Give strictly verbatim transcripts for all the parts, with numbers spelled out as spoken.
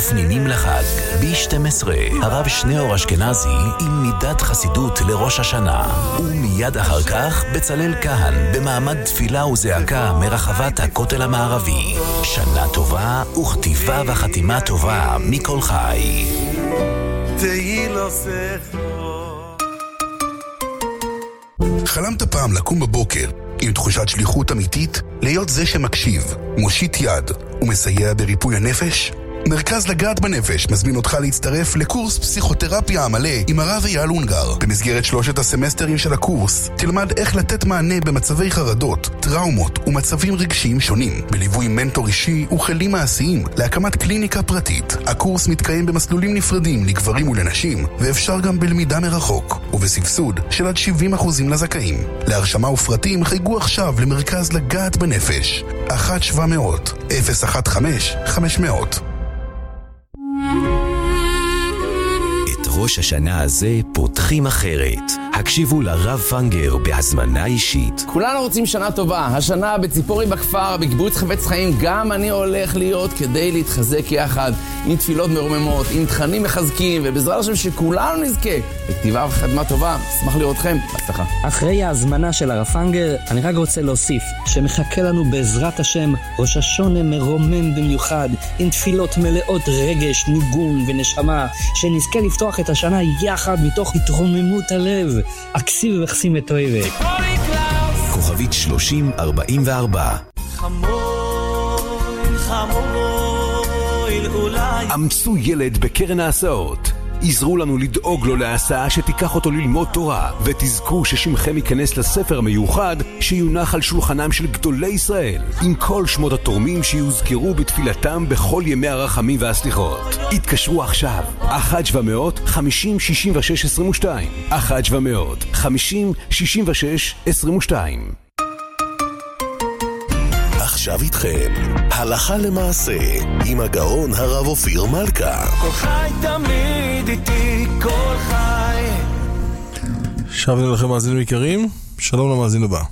פנינים לחג, בי שתים עשרה, הרב שניאור אשכנזי עם מידת חסידות לראש השנה. ומיד אחר כך בצלאל כהן במעמד תפילה וזעקה מרחבת הכותל המערבי. שנה טובה וכתיבה וחתימה טובה מכל חי. תהי לו זכרו. חלמת פעם לקום בבוקר עם תחושת שליחות אמיתית, להיות זה שמקשיב, מושיט יד ומסייע בריפוי הנפש? מרכז לגעת בנפש מזמין אותך להצטרף לקורס פסיכותרפיה המלא עם הרב אייל אונגר. במסגרת שלושת הסמסטרים של הקורס תלמד איך לתת מענה במצבי חרדות, טראומות ומצבים רגשיים שונים, בליווי מנטור אישי וכלים מעשיים להקמת קליניקה פרטית. הקורס מתקיים במסלולים נפרדים לגברים ולנשים, ואפשר גם בלמידה מרחוק ובסבסוד של עד שבעים אחוז לזכאים. להרשמה ופרטים חייגו עכשיו למרכז לגעת בנפש אחת שבע מאות אפס אחת חמש חמש מאות. ראש השנה הזה פותחים אחרת. הקשיבו לרב פנגר בהזמנה אישית. כולנו רוצים שנה טובה. השנה בציפורי בכפר, בקיבוץ חפץ חיים, גם אני הולך להיות כדי להתחזק יחד, עם תפילות מרוממות, עם תכנים מחזקים, ובעזרת השם שכולנו נזכה לכתיבה וחתימה טובה. אשמח לראותכם. בהצלחה. אחרי ההזמנה של הרב פנגר, אני רק רוצה להוסיף שמחכה לנו בעזרת השם ראש השונה מרומם במיוחד, עם תפילות מלאות רגש, ניגון ונשמה, שנזכה לפתוח את השנה יחד מתוך התרוממות הלב. אקסיב וחסים את אוהבת. כוכבית שלושים ארבעים וארבע. חמול, חמול, אולי אמצו ילד בקרן ההסעות. עזרו לנו לדאוג לו להסעה שתיקח אותו ללמוד תורה, ותזכו ששמכם ייכנס לספר המיוחד שיונח על שולחנם של גדולי ישראל, עם כל שמות התורמים שיוזכרו בתפילתם בכל ימי הרחמים והסליחות. התקשרו עכשיו, אחת שבע מאות חמישים שישים ושש עשרים ושתיים, אחת שבע מאות חמישים שישים ושש עשרים ושתיים. עכשיו איתכם, הלכה למעשה, עם הגאון הרב אופיר מלכה. כל חי תמיד איתי, כל חי. שבנו לכם מאזינים יקרים, שלום למאזין הבא.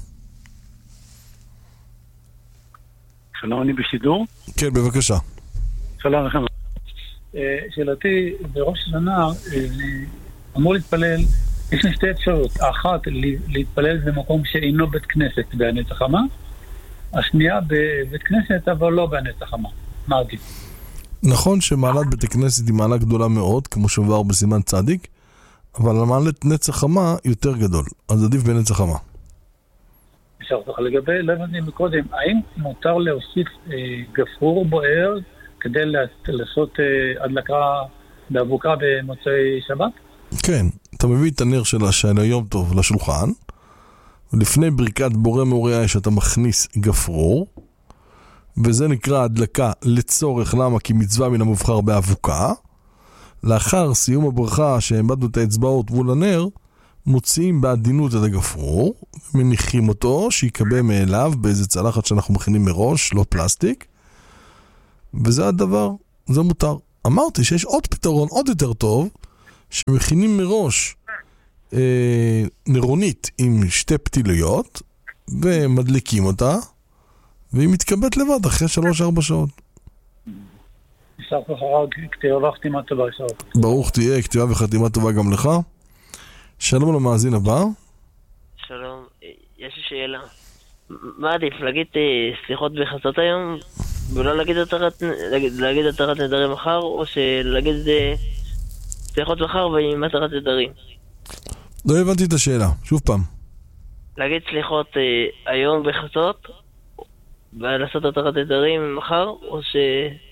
שלום, אני בשידור? כן, בבקשה. שלום לכם. שאלתי, בראש השנה אמור להתפלל, יש לי שתי אפשרות. האחת, להתפלל במקום שאינו בית כנסת בענית החמה, השנייה בבית כנסת אבל לא בענית החמה. מה עדיף? נכון שמעלת בית הכנסת היא מעלה גדולה מאוד, כמו שעבר בסימן צדיק, אבל המעלת נצח חמה יותר גדול, אז עדיף בנצח חמה. אפשר לך לגבי, לא הבנתי מקודם, האם מותר להוסיף אה, גפרור בוער כדי לעשות אה, הדלקה באבוקה במוצאי שבת? כן, אתה מביא את הנר של השנה יום טוב לשולחן, ולפני ברכת בורא מורי האש אתה מכניס גפרור, וזה נקרא הדלקה לצורך, למה? כי מצווה מן המובחר באבוקה. לאחר סיום הברכה שהעמדנו את האצבעות מול הנר, מוציאים בעדינות את הגפרור, מניחים אותו שיקבל מאליו באיזה צלחת שאנחנו מכינים מראש, לא פלסטיק, וזה הדבר, זה מותר. אמרתי שיש עוד פתרון עוד יותר טוב, שמכינים מראש אה, נרונית עם שתי פתיליות, ומדליקים אותה, והיא מתקבט לבד אחרי שלוש ארבע שעות. נשאר לך רק כתיבה וחתימה טובה. ברוך תהיה, כתיבה וחתימה טובה גם לך. שלום למאזין הבא. שלום, יש לי שאלה. מה עדיף, להגיד סליחות בחסות היום, ולא להגיד התרת נדרים מחר, או שלהגיד סליחות מחר ועם התרת נדרים? לא הבנתי את השאלה, שוב פעם. להגיד סליחות היום בחסות, ולעשות התרת נדרים מחר, או ש...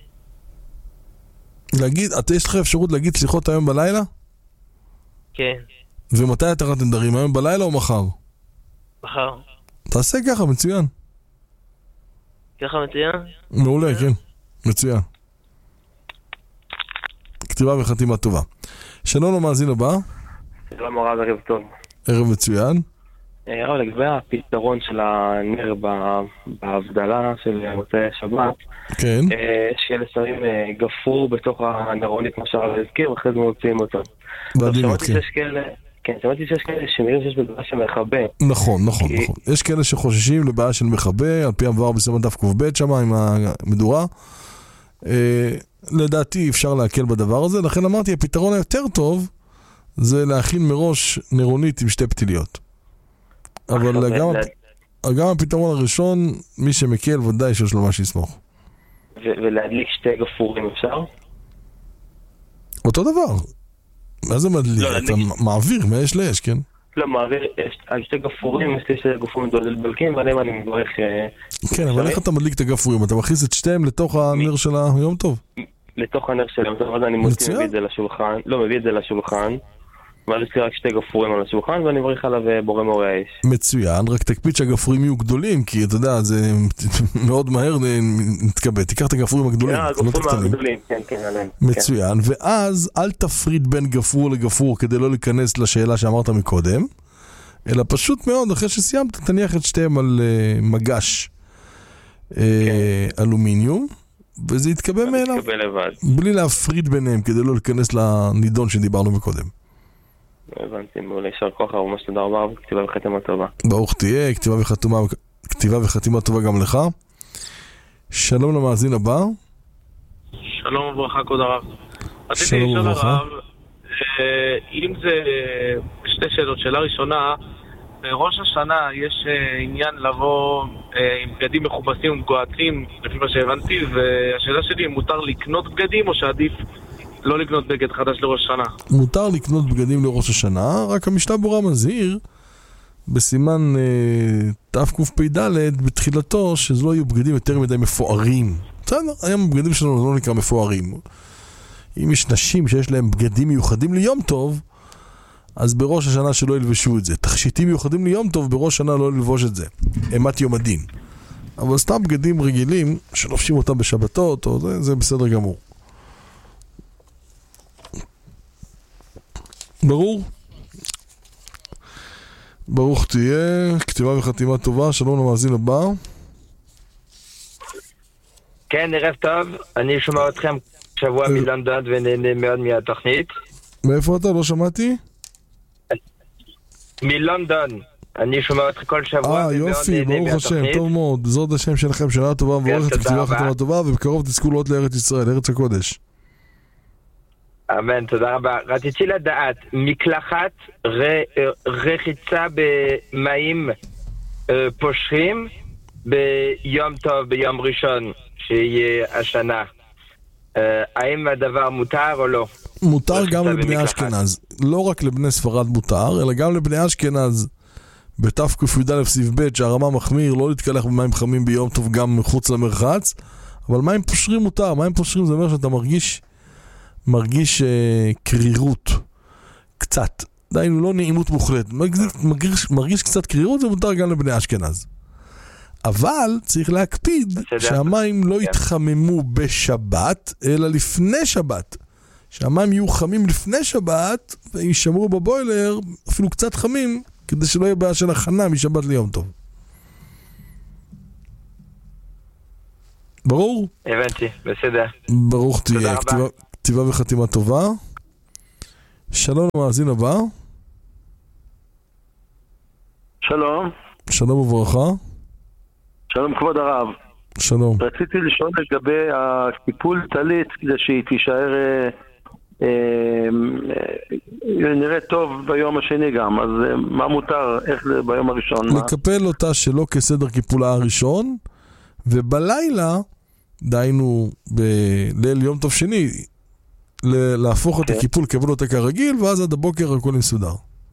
להגיד, אתה יש לך אפשרות להגיד סליחות היום בלילה? כן. ומתי התרת נדרים, היום בלילה או מחר? מחר. תעשה ככה, מצוין. ככה מצוין? מעולה, כן, מצוין. כתיבה וחתימה טובה. שלום למאזין הבא. שלום הרב, ערב טוב. ערב מצוין. הרב, לגבי הפתרון של הנר בהבדלה של מוצאי שבת, כן. שיהיה לשרים גפרור בתוך הנרונית, כמו שהרב הזכיר, ואחרי זה מוציאים אותו. בעדינות, כן. כן, שמעתי שיש כאלה שמירים שיש בבעיה של מחבה. נכון, נכון, נכון. יש כאלה שחוששים לבעיה של מחבה, על פי המבואר בסימן דף ק"ב שם עם המדורה. לדעתי אפשר להקל בדבר הזה, לכן אמרתי, הפתרון היותר טוב זה להכין מראש נרונית עם שתי פתיליות. אבל גם, גם הפתרון הראשון, מי שמקל ודאי שיש לו מה שיסמוך. ולהדליק שתי גפורים אפשר? אותו דבר. מה זה מדליק? לא, אתה להדליק... מעביר מאש לאש, כן? לא, מעביר על שתי גפורים, יש לי שתי גפורים דולבלקים, ועליהם אני מברך... כן, אבל איך אתה מדליק את הגפורים? אתה מכניס את שתיהם לתוך הנר של היום טוב? לתוך הנר של היום טוב, אז אני מוציא מביא את זה לשולחן, לא מביא את זה לשולחן, ואז יש לי רק שתי גפורים על השולחן, ואני מברך עליו בורא מאורי האש. מצוין, רק תקפיד שהגפורים יהיו גדולים, כי אתה יודע, זה מאוד מהר נתקבל. תיקח את הגפורים הגדולים, הגפורים הגדולים, כן, כן, עליהם. מצוין, ואז אל תפריד בין גפרור לגפרור, כדי לא להיכנס לשאלה שאמרת מקודם, אלא פשוט מאוד, אחרי שסיימת, תניח את שתיהם על מגש אלומיניום, וזה יתקבל מאליו. בלי להפריד ביניהם, כדי לא להיכנס לנידון שדיברנו מקודם. הבנתי, מעולה, יישר כוח, ממש תודה רבה, כתיבה וחתימה טובה. ברוך תהיה, כתיבה וחתימה, כתיבה וחתימה טובה גם לך. שלום למאזין הבא. שלום וברכה, כבוד הרב. שלום וברכה. אם זה שתי שאלות, שאלה ראשונה, בראש השנה יש עניין לבוא עם בגדים מכובסים ומגועצים, לפי מה שהבנתי, והשאלה שלי, אם מותר לקנות בגדים או שעדיף לא לקנות בגד חדש לראש השנה? מותר לקנות בגדים לראש השנה, רק המשנה ברורה מזהיר בסימן אה, תקפ"ד בתחילתו, שזה לא יהיו בגדים יותר מדי מפוארים. בסדר, היום הבגדים שלנו לא נקרא מפוארים. אם יש נשים שיש להם בגדים מיוחדים ליום טוב, אז בראש השנה שלא ילבשו את זה. תכשיטים מיוחדים ליום טוב, בראש השנה לא ילבוש את זה. אימת יום הדין. אבל סתם בגדים רגילים, שלובשים אותם בשבתות, או זה, זה בסדר גמור. ברור? ברוך תהיה, כתיבה וחתימה טובה, שלום למאזין הבא. כן, ערב טוב, אני שומע אתכם שבוע מלונדון ונהנה מאוד מהתוכנית. מאיפה אתה? לא שמעתי? מלונדון, אני שומע אתכם כל שבוע. אה, יופי, ברוך השם, טוב מאוד, זאת השם שלכם, שנה טובה וברכת, כתיבה וחתימה טובה, ובקרוב תזכו לעלות לארץ ישראל, ארץ הקודש. אמן, תודה רבה. רציתי לדעת, מקלחת, ר, רחיצה במים פושרים ביום טוב, ביום ראשון, שיהיה השנה. האם הדבר מותר או לא? מותר גם לבני אשכנז. לא רק לבני ספרד מותר, אלא גם לבני אשכנז בתקפ"ד סעיף ב' שהרמה מחמיר לא להתקלח במים חמים ביום טוב גם מחוץ למרחץ, אבל מים פושרים מותר. מים פושרים זה אומר שאתה מרגיש מרגיש uh, קרירות קצת, דיינו לא נעימות מוחלט, מרגיש, מרגיש קצת קרירות, זה מותר גם לבני אשכנז, אבל צריך להקפיד שהמים לא יתחממו בשבת אלא לפני שבת, שהמים יהיו חמים לפני שבת וישמרו בבוילר אפילו קצת חמים, כדי שלא יהיה בעיה של הכנה משבת ליום טוב. ברור? הבנתי, בסדר. ברוך תהיה, כתיבה, כתיבה וחתימה טובה. שלום למאזין הבא. שלום. שלום וברכה. שלום כבוד הרב. שלום. רציתי לשאול לגבי הטיפול טלית, כדי שהיא תישאר אה, אה, נראה טוב ביום השני גם, אז אה, מה מותר, איך זה ביום הראשון? לקפל מה? אותה שלא כסדר קיפולה הראשון, ובלילה, דיינו בליל יום טוב שני, להפוך את הקיפול, לקבל אותה כרגיל, ואז עד הבוקר הכל מסודר.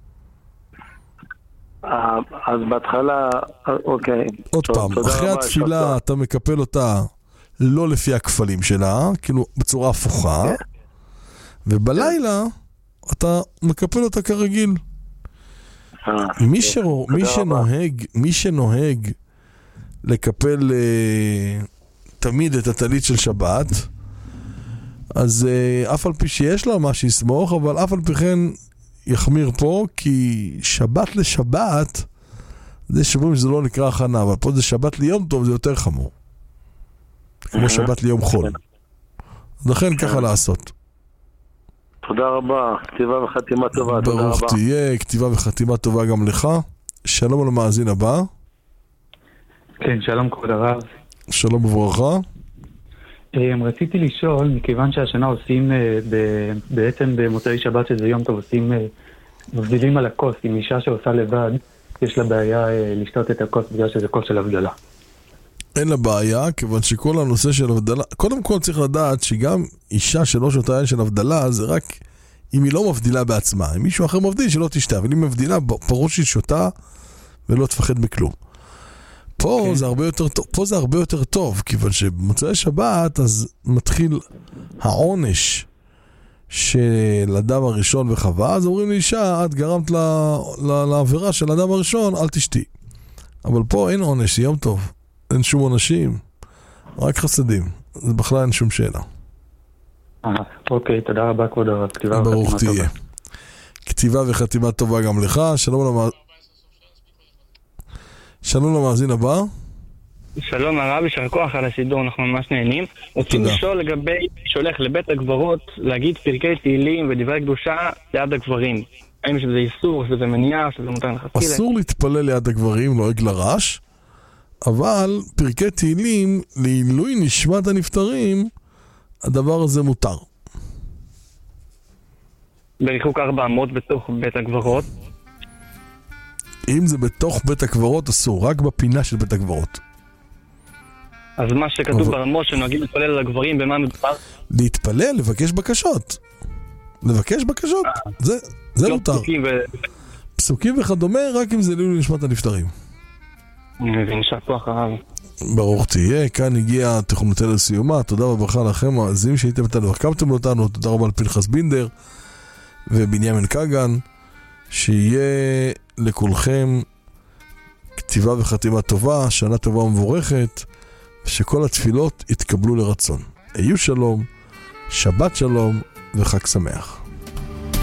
אז בהתחלה, אוקיי. עוד פעם, אחרי התפילה אתה מקפל אותה לא לפי הכפלים שלה, כאילו בצורה הפוכה, ובלילה אתה מקפל אותה כרגיל. מי שנוהג, מי שנוהג לקפל תמיד את הטלית של שבת, אז אף על פי שיש לה מה שיסמוך, אבל אף על פי כן יחמיר פה, כי שבת לשבת, זה שבועים שזה לא נקרא הכנה, אבל פה זה שבת ליום טוב, זה יותר חמור. כמו שבת ליום חול. לכן ככה לעשות. תודה רבה, כתיבה וחתימה טובה, תודה רבה. ברוך תהיה, כתיבה וחתימה טובה גם לך. שלום למאזין הבא. כן, שלום כבוד הרב. שלום וברכה. רציתי לשאול, מכיוון שהשנה עושים בעצם במוצאי שבת שזה יום טוב, עושים מבדילים על הכוס עם אישה שעושה לבד, יש לה בעיה לשתות את הכוס בגלל שזה כוס של הבדלה. אין לה בעיה, כיוון שכל הנושא של הבדלה, קודם כל צריך לדעת שגם אישה שלא שותה יין של הבדלה, זה רק אם היא לא מבדילה בעצמה. אם מישהו אחר מבדיל, שלא תשתה, אבל אם מבדילה, פרוש היא שותה ולא תפחד מכלום. פה okay. זה הרבה יותר טוב, פה זה הרבה יותר טוב, כיוון שבמוצאי שבת אז מתחיל העונש של אדם הראשון וחווה, אז אומרים לאישה, את גרמת לה, לה, לעבירה של אדם הראשון, אל תשתי. אבל פה אין עונש, זה יום טוב. אין שום עונשים, רק חסדים. זה בכלל אין שום שאלה. אוקיי, תודה רבה כבוד הרב. ברוך תהיה. כתיבה וחתימה טובה גם לך. שלום למאזין. שלום למאזין הבא. שלום הרב, יישר כוח על השידור, אנחנו ממש נהנים. רוצים לשאול לגבי שהולך לבית הגברות, להגיד פרקי תהילים ודברי קדושה ליד הגברים. האם שזה איסור, שזה מניעה, שזה מותר לכתחילה? אסור להתפלל ליד הגברים, לועג לרש, אבל פרקי תהילים לעילוי נשמת הנפטרים, הדבר הזה מותר. בריחוק ארבע אמות בתוך בית הגברות? אם זה בתוך בית הקברות אסור, רק בפינה של בית הקברות. אז מה שכתוב ברמות שנוהגים להתפלל על הגברים, במה מדובר? להתפלל, לבקש בקשות. לבקש בקשות, זה, זה מותר. פסוקים, ו... פסוקים וכדומה, רק אם זה לעילוי נשמת הנפטרים. אני מבין שכוח הרב. ברוך תהיה, כאן הגיע תכונותינו לסיומה, תודה וברכה לכם, העזים שהייתם איתנו והקמתם אותנו, תודה רבה לפנחס בינדר ובנימין קגן, שיהיה לכולכם כתיבה וחתימה טובה, שנה טובה ומבורכת, ושכל התפילות יתקבלו לרצון. היו שלום, שבת שלום וחג שמח.